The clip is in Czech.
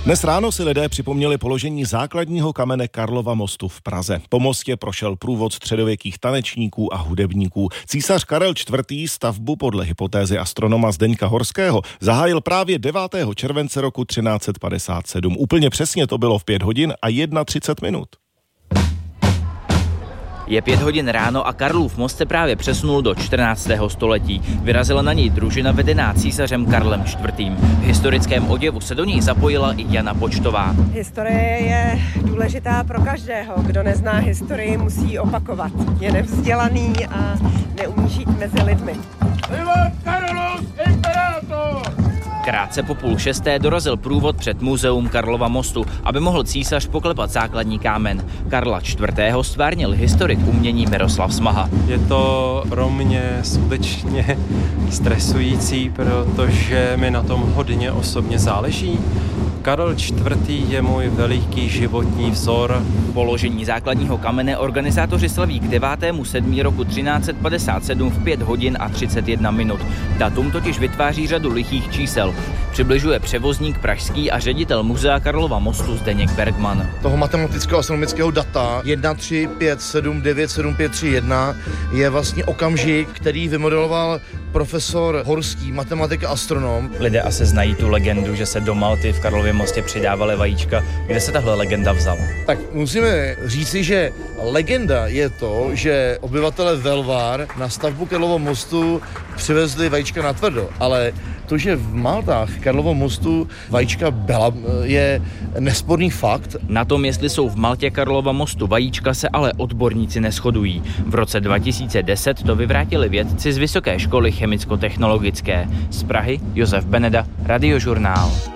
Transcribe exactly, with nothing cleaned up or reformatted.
Dnes ráno si lidé připomněli položení základního kamene Karlova mostu v Praze. Po mostě prošel průvod středověkých tanečníků a hudebníků. Císař Karel čtvrtý. stavbu podle hypotézy astronoma Zdeňka Horského zahájil právě devátého července roku třináct set padesát sedm. Úplně přesně to bylo v pět hodin a třicet jedna minut. Je pět hodin ráno a Karlův most se právě přesunul do čtrnáctého století. Vyrazila na něj družina vedená císařem Karlem čtvrtým. V historickém oděvu se do něj zapojila i Jana Počtová. Historie je důležitá pro každého. Kdo nezná historii, musí opakovat. Je nevzdělaný a neumí žít mezi lidmi. Krátce po půl šesté dorazil průvod před muzeum Karlova mostu, aby mohl císař poklepat základní kámen. Karla čtvrtého. stvárnil historik umění Miroslav Smaha. Je to pro mě skutečně stresující, protože mi na tom hodně osobně záleží. Karel čtvrtý. je můj veliký životní vzor. Položení základního kamene organizátoři slaví k devátému sedmého roku třináct set padesát sedm v pět hodin a třicet jedna minut. Datum totiž vytváří řadu lichých čísel. Přibližuje převozník pražský a ředitel muzea Karlova mostu Zdeněk Bergman. Toho matematického astronomického data jedna tři pět sedm devět sedm pět tři jedna je vlastně okamžik, který vymodeloval profesor Horský, matematik a astronom. Lidé asi znají tu legendu, že se do Malty v Karlově mostě přidávaly vajíčka. Kde se tahle legenda vzala? Tak musíme říci, že legenda je to, že obyvatele Velvar na stavbu Karlova mostu přivezli vajíčka natvrdo, ale to, že v Maltách Karlova mostu vajíčka byla, je nesporný fakt. Na tom, jestli jsou v Maltě Karlova mostu vajíčka, se ale odborníci neshodují. V roce dva tisíce deset to vyvrátili vědci z Vysoké školy chemicko-technologické. Z Prahy Josef Beneda, Radiožurnál.